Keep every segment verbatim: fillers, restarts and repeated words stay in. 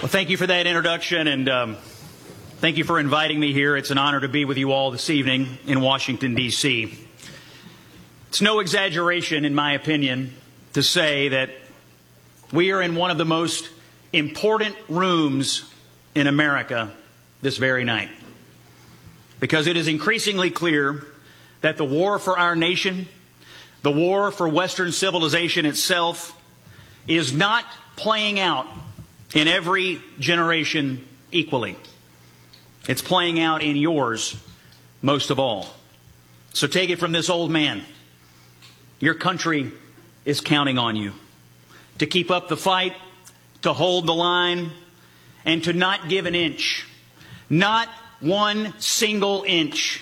Well, thank you for that introduction, and um, thank you for inviting me here. It's an honor to be with you all this evening in Washington, D C It's no exaggeration, in my opinion, to say that we are in one of the most important rooms in America this very night, because it is increasingly clear that the war for our nation, the war for Western civilization itself, is not playing out in every generation equally. It's playing out in yours most of all. So take it from this old man. Your country is counting on you to keep up the fight, to hold the line, and to not give an inch. Not one single inch.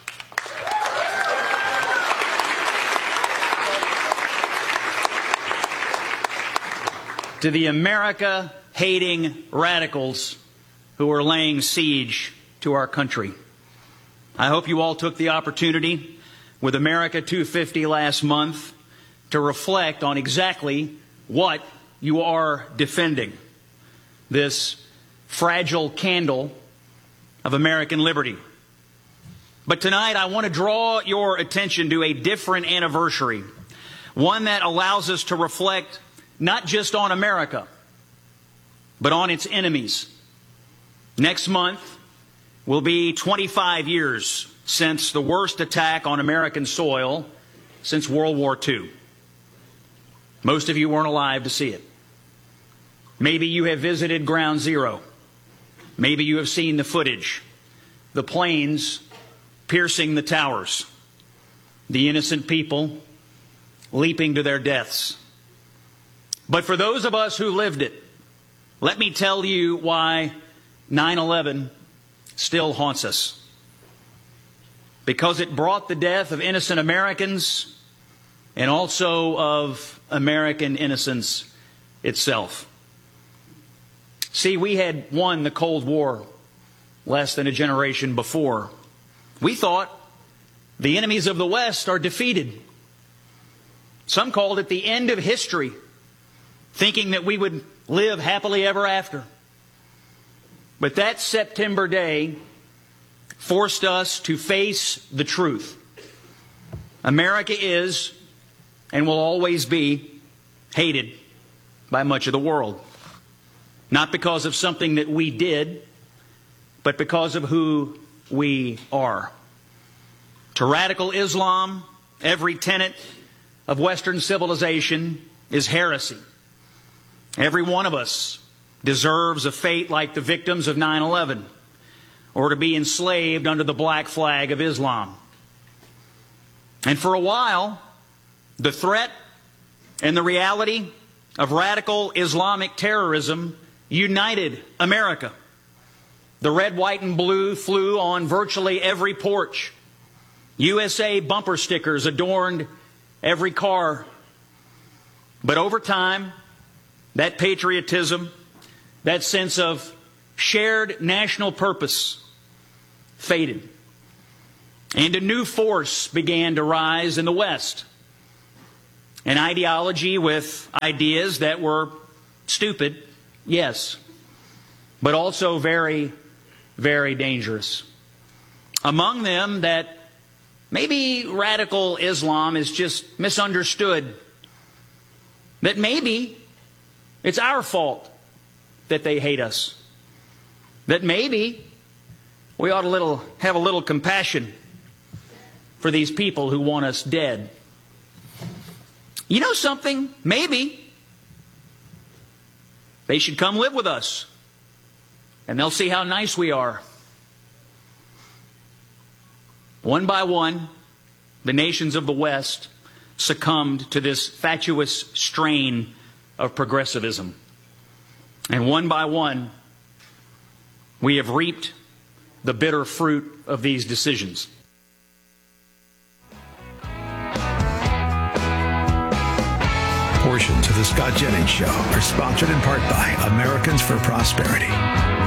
To the America-hating radicals who are laying siege to our country. I hope you all took the opportunity with America two fifty last month to reflect on exactly what you are defending. This fragile candle of American liberty. But tonight I want to draw your attention to a different anniversary, one that allows us to reflect not just on America, but on its enemies. Next month will be twenty-five years since the worst attack on American soil since World War Two. Most of you weren't alive to see it. Maybe you have visited Ground Zero. Maybe you have seen the footage, the planes piercing the towers, the innocent people leaping to their deaths. But for those of us who lived it, let me tell you why nine eleven still haunts us. Because it brought the death of innocent Americans and also of American innocence itself. See, we had won the Cold War less than a generation before. We thought the enemies of the West are defeated. Some called it the end of history, thinking that we would live happily ever after. But that September day forced us to face the truth. America is and will always be hated by much of the world. Not because of something that we did, but because of who we are. To radical Islam, every tenet of Western civilization is heresy. Every one of us deserves a fate like the victims of nine eleven, or to be enslaved under the black flag of Islam. And for a while, the threat and the reality of radical Islamic terrorism united America. The red, white, and blue flew on virtually every porch. U S A bumper stickers adorned every car. But over time, that patriotism, that sense of shared national purpose faded. And a new force began to rise in the West. An ideology with ideas that were stupid, yes, but also very, very dangerous. Among them, that maybe radical Islam is just misunderstood. That maybe it's our fault that they hate us. That maybe we ought to little, have a little compassion for these people who want us dead. You know something? Maybe they should come live with us, and they'll see how nice we are. One by one, the nations of the West succumbed to this fatuous strain of progressivism. And one by one, we have reaped the bitter fruit of these decisions. Portions of the Scott Jennings Show are sponsored in part by Americans for Prosperity.